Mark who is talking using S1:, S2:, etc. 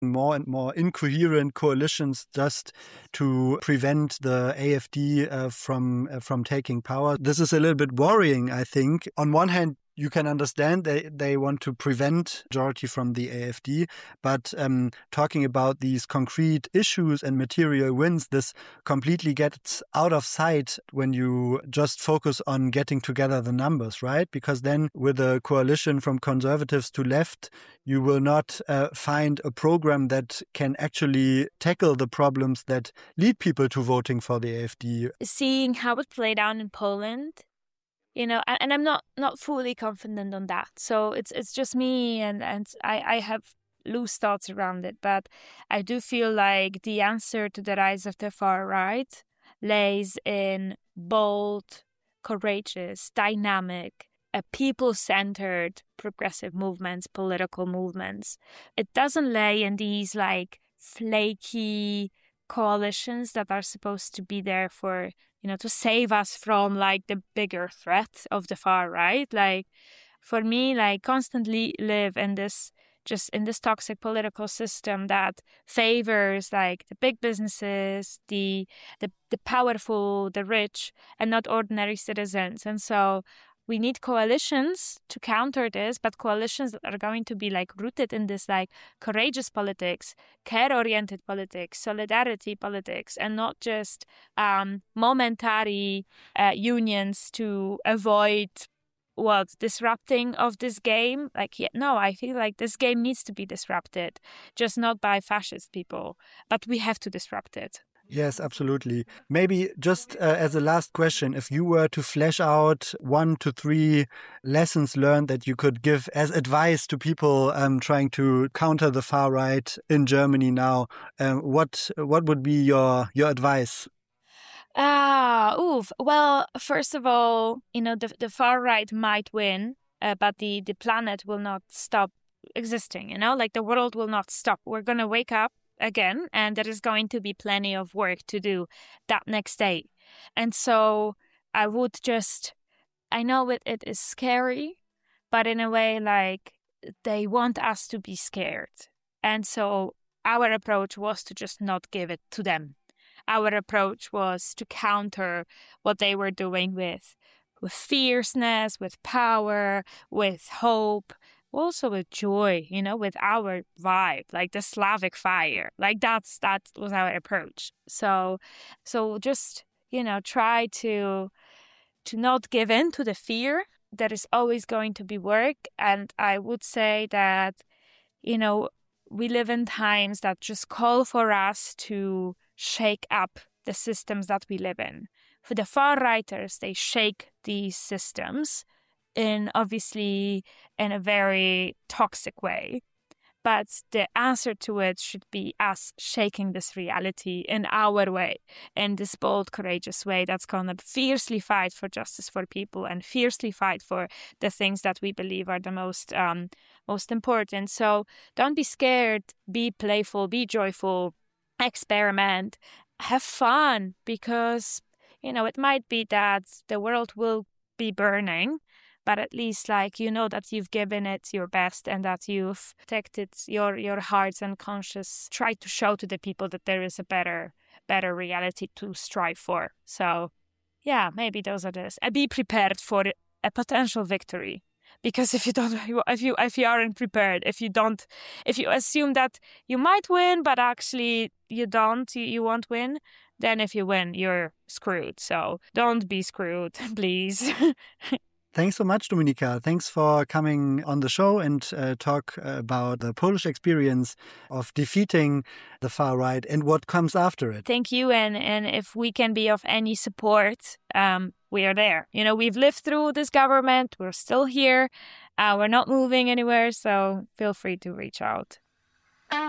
S1: more and more incoherent coalitions just to prevent the AfD from taking power. This is a little bit worrying, I think. On one hand, you can understand they want to prevent majority from the AfD, but talking about these concrete issues and material wins, this completely gets out of sight when you just focus on getting together the numbers, right? Because then with a coalition from conservatives to left, you will not find a program that can actually tackle the problems that lead people to voting for the AfD.
S2: Seeing how it played out in Poland, and I'm not fully confident on that. So it's just me, and I have loose thoughts around it. But I do feel like the answer to the rise of the far right lays in bold, courageous, dynamic, people-centered progressive movements, political movements. It doesn't lay in these like flaky coalitions that are supposed to be there for, to save us from like the bigger threat of the far right. Like for me, like constantly live in this toxic political system that favors like the big businesses, the powerful, the rich, and not ordinary citizens. And so we need coalitions to counter this, but coalitions that are going to be like rooted in this like courageous politics, care-oriented politics, solidarity politics, and not just momentary unions to avoid disrupting of this game. I feel like this game needs to be disrupted, just not by fascist people, but we have to disrupt it.
S1: Yes, absolutely. Maybe just as a last question, if you were to flesh out 1 to 3 lessons learned that you could give as advice to people trying to counter the far right in Germany now, what would be your advice?
S2: Well, first of all, the far right might win, but the planet will not stop existing, like the world will not stop. We're going to wake up again, and there is going to be plenty of work to do that next day. And so I know it is scary, but in a way, like, they want us to be scared. And so our approach was to just not give it to them. Our approach was to counter what they were doing with fierceness, with power, with hope, also with joy, with our vibe, like the Slavic fire. Like that was our approach. So just, try to not give in to the fear. There is always going to be work. And I would say that, we live in times that just call for us to shake up the systems that we live in. For the far-righters, they shake these systems obviously in a very toxic way. But the answer to it should be us shaking this reality in our way, in this bold, courageous way that's going to fiercely fight for justice for people and fiercely fight for the things that we believe are the most important. So don't be scared, be playful, be joyful, experiment, have fun, because, it might be that the world will be burning, but at least that you've given it your best and that you've protected your hearts and conscience, try to show to the people that there is a better reality to strive for. So yeah, maybe those are this. And be prepared for a potential victory. Because if you aren't prepared, if you assume that you might win, but actually you won't win, then if you win, you're screwed. So don't be screwed, please.
S1: Thanks so much, Dominika. Thanks for coming on the show and talk about the Polish experience of defeating the far right and what comes after it.
S2: Thank you. And if we can be of any support, we are there. We've lived through this government. We're still here. We're not moving anywhere. So feel free to reach out.